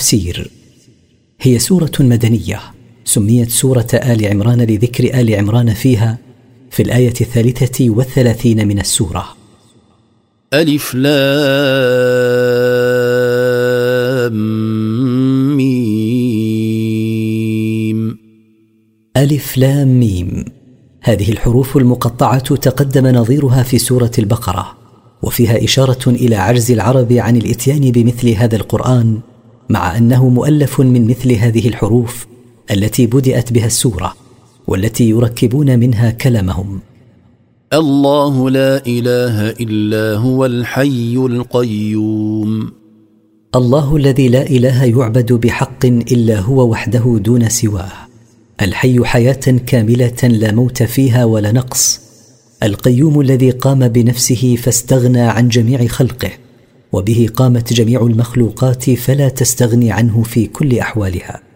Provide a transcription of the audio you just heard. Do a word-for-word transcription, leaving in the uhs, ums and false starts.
التفسير. هي سورة مدنية سميت سورة آل عمران لذكر آل عمران فيها في الآية الثالثة والثلاثين من السورة. ألف لام ميم. ألف لام ميم، هذه الحروف المقطعة تقدم نظيرها في سورة البقرة، وفيها إشارة إلى عجز العرب عن الإتيان بمثل هذا القرآن، مع أنه مؤلف من مثل هذه الحروف التي بدأت بها السورة والتي يركبون منها كلامهم. الله لا إله إلا هو الحي القيوم. الله الذي لا إله يعبد بحق إلا هو وحده دون سواه، الحي حياة كاملة لا موت فيها ولا نقص، القيوم الذي قام بنفسه فاستغنى عن جميع خلقه، وبه قامت جميع المخلوقات فلا تستغني عنه في كل أحوالها.